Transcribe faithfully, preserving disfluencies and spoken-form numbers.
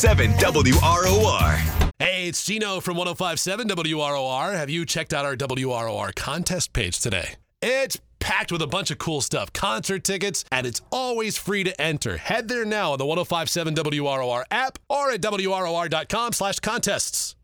seven W R O R. Hey, it's Gino from one oh five point seven W R O R. Have you checked out our W R O R contest page today? It's packed with a bunch of cool stuff, concert tickets, and it's always free to enter. Head there now on the one oh five point seven W R O R app or at W R O R dot com slash contests.